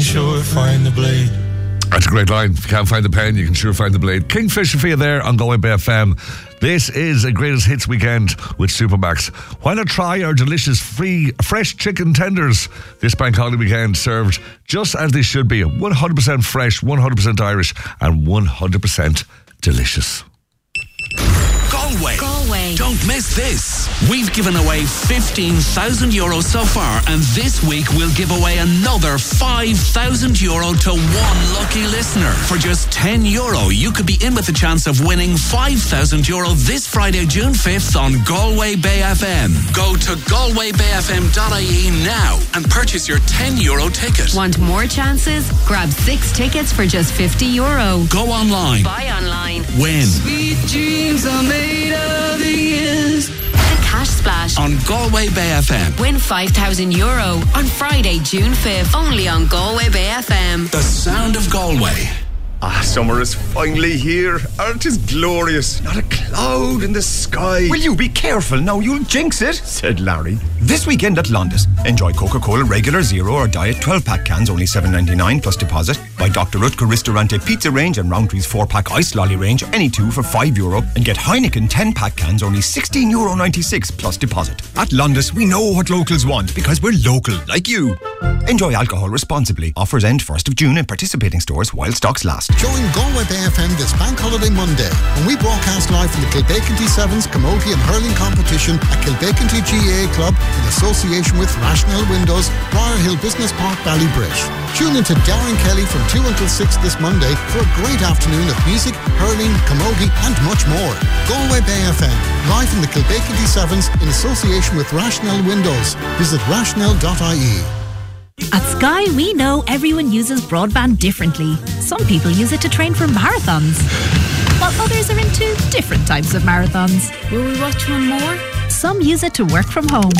sure find the blade. That's a great line. If you can't find the pen, you can sure find the blade. Kingfisher for you there on Galway Bay FM. This is a greatest hits weekend with Supermax. Why not try our delicious free fresh chicken tenders this bank holiday weekend, served just as they should be. 100% fresh, 100% Irish and 100% delicious. Galway. Don't miss this. We've given away €15,000 so far, and this week we'll give away another €5,000 to one lucky listener. For just €10, you could be in with a chance of winning €5,000 this Friday, June 5th on Galway Bay FM. Go to galwaybayfm.ie now and purchase your €10 ticket. Want more chances? Grab 6 tickets for just €50. Go online. Buy online. Win. Sweet dreams are made of these. The Cash Splash On Galway Bay FM. Win €5,000 on Friday, June 5th. Only on Galway Bay FM. The sound of Galway. Summer is finally here. It is glorious. Not a cloud in the sky. Will you be careful now? You'll jinx it, said Larry. This weekend at Londis, enjoy Coca-Cola regular, zero or diet 12-pack cans, only $7.99 plus deposit. Buy Dr. Rutger Ristorante pizza range and Rowntree's 4-pack ice lolly range, any two for €5. And get Heineken 10-pack cans, only €16.96 plus deposit. At Londis, we know what locals want because we're local, like you. Enjoy alcohol responsibly. Offers end 1st of June in participating stores while stocks last. Join Galway Bay FM this bank holiday Monday when we broadcast live from the Kilbeaconty Sevens Camogie and Hurling competition at Kilbeaconty GAA Club in association with Rational Windows, Briar Hill Business Park, Ballybridge. Tune into Darren Kelly from 2 until 6 this Monday for a great afternoon of music, hurling, camogie and much more. Galway Bay FM, live from the Kilbeaconty Sevens in association with Rational Windows. Visit rational.ie. At Sky, we know everyone uses broadband differently. Some people use it to train for marathons, while others are into different types of marathons. Will we watch one more? Some use it to work from home.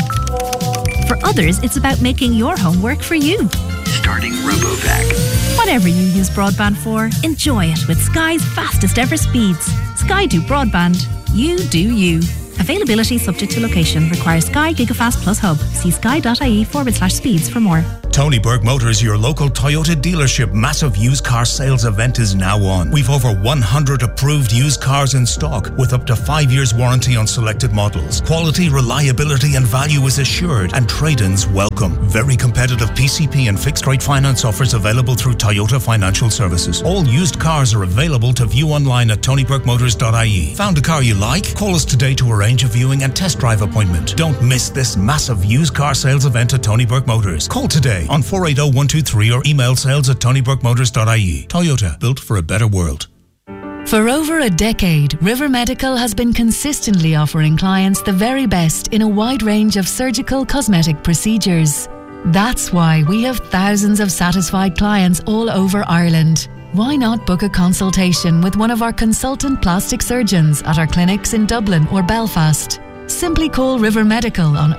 For others, it's about making your home work for you. Starting RoboVac. Whatever you use broadband for, enjoy it with Sky's fastest ever speeds. Sky do broadband. You do you. Availability subject to location. Requires Sky Gigafast Plus Hub. See sky.ie/speeds for more. Tony Burke Motors, your local Toyota dealership massive used car sales event is now on. We've over 100 approved used cars in stock with up to 5 years warranty on selected models. Quality, reliability and value is assured and trade-ins welcome. Very competitive PCP and fixed rate finance offers available through Toyota Financial Services. All used cars are available to view online at tonyburkemotors.ie. Found a car you like? Call us today to arrange a viewing and test drive appointment. Don't miss this massive used car sales event at Tony Burke Motors. Call today on 480-123 or email sales@tonyburkemotors.ie. Toyota, built for a better world. For over a decade, River Medical has been consistently offering clients the very best in a wide range of surgical cosmetic procedures. That's why we have thousands of satisfied clients all over Ireland. Why not book a consultation with one of our consultant plastic surgeons at our clinics in Dublin or Belfast? Simply call River Medical on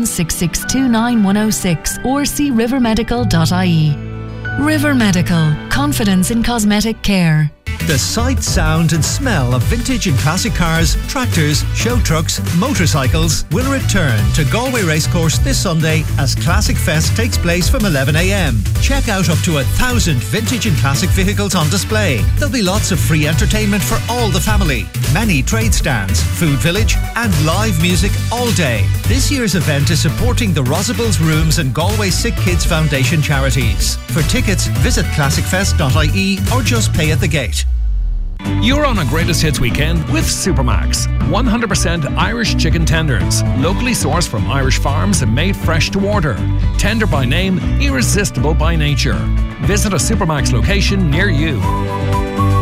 016629106 or see rivermedical.ie. River Medical, confidence in cosmetic care. The sight, sound and smell of vintage and classic cars, tractors, show trucks, motorcycles will return to Galway Racecourse this Sunday as Classic Fest takes place from 11 a.m. Check out up to 1,000 vintage and classic vehicles on display. There'll be lots of free entertainment for all the family, many trade stands, food village and live music all day. This year's event is supporting the Rosibles Rooms and Galway Sick Kids Foundation charities. For tickets, visit classicfest.ie or just pay at the gate. You're on a Greatest Hits weekend with Supermax. 100% Irish chicken tenders, locally sourced from Irish farms and made fresh to order. Tender by name, irresistible by nature. Visit a Supermax location near you.